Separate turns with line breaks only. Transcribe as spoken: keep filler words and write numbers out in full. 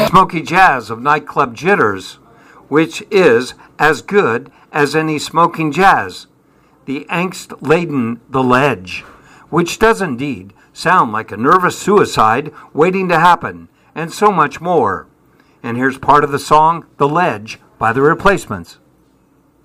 smoky jazz of nightclub jitters, which is as good as any smoking jazz. The angst-laden The Ledge, which does indeed sound like a nervous suicide waiting to happen, and so much more. And here's part of the song, The Ledge, by The Replacements.